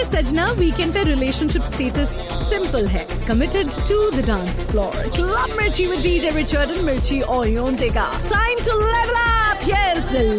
सजना वीकेंड पे relationship status simple है, committed to the dance floor. Club मिर्ची विद डीजे रिचर्ड एंड मिर्ची और योंतेका। Time two level up. Yes